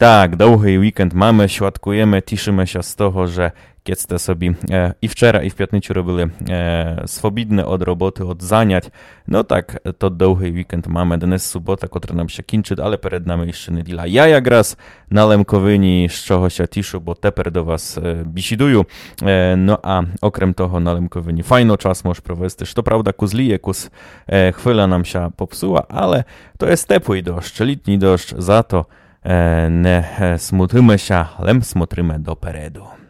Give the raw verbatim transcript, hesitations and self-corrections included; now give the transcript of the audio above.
Так, довгий вікенд mamy, świadkujemy, cieszymy się z того, że kiedy sobie e, i wczoraj, i w piątniczu robili e, swobodne od roboty, od zaniać. No tak, to długi weekend mamy. Dnes sobota, która nam się kończy, ale przed nami jeszcze niedziela. Ja jak raz na Lemkowyni, z czego się cieszę, bo teper do was e, bisiduję. E, no a okrem toho na Lemkowyni fajno czas możesz prowadzić. To prawda, kuzlije, kuz e, chwila nam się popsuła, ale to jest ciepły deszcz, letni deszcz, za to e, nie smutymy się, lem smutrymy do peredu.